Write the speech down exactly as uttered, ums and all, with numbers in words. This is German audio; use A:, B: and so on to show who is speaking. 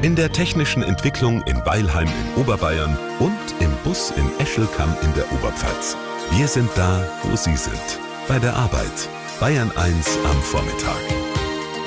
A: in der technischen Entwicklung in Weilheim in Oberbayern und im Bus in Eschelkamm in der Oberpfalz. Wir sind da, wo Sie sind. Bei der Arbeit. Bayern eins am Vormittag.